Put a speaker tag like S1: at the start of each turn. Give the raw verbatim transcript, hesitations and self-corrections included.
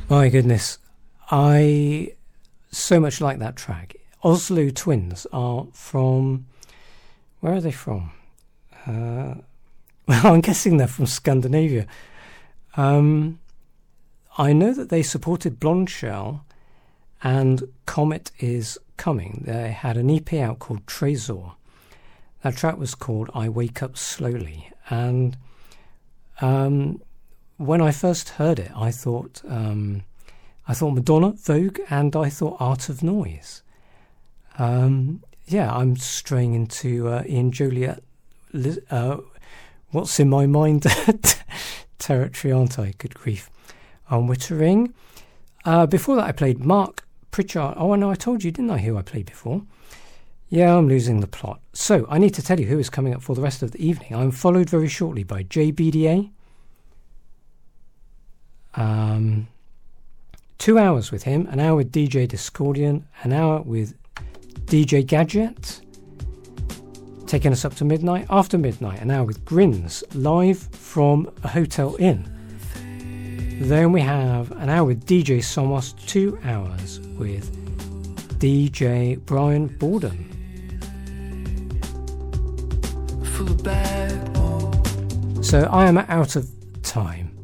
S1: My goodness, I so much like that track. Oslo Twins are from... Where are they from? Uh, well, I'm guessing they're from Scandinavia. Um, I know that they supported Blonde Shell and Comet is Coming. They had an E P out called Trésor. That track was called I Wake Up Slowly. And um, when I first heard it, I thought um, I thought Madonna, Vogue, and I thought Art of Noise. Um, yeah, I'm straying into uh, Ian Joliet, uh, what's in my mind territory, aren't I? Good grief. I'm wittering. Uh, before that, I played Mark Pritchard. Oh, no, I told you, didn't I, who I played before? Yeah, I'm losing the plot. So, I need to tell you who is coming up for the rest of the evening. I'm followed very shortly by J B D A. Um, two hours with him, an hour with D J Discordian, an hour with D J Gadget, taking us up to midnight. After midnight, an hour with Grins, live from a hotel inn. Then we have an hour with D J Somos, two hours with D J Brian Borden. So I am out of time.